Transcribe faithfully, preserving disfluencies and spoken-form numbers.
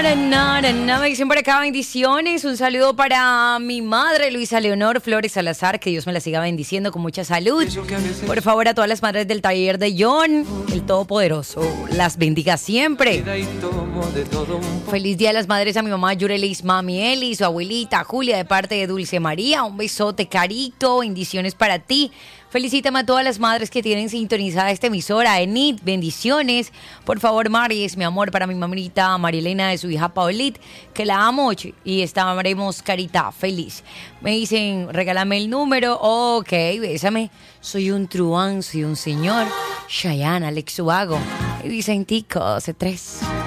na, na, na. Me dicen por acá bendiciones. Un saludo para mi madre, Luisa Leonor Flores Salazar. Que Dios me la siga bendiciendo con mucha salud. Por favor, a todas las madres del taller de John, el Todopoderoso las bendiga siempre. Feliz día a las madres, a mi mamá Yurelis, mami Eli, su abuelita Julia, de parte de Dulce María. Un besote, Carito. Bendiciones para ti. Felicítame a todas las madres que tienen sintonizada esta emisora. Enid, bendiciones. Por favor, Mari, es mi amor para mi mamita Marilena, de su hija Paulit, que la amo y estaremos carita feliz. Me dicen, regálame el número. Ok, bésame. Soy un truán, soy un señor. Cheyenne, Alex Ubago. Y Vicentico, C tres.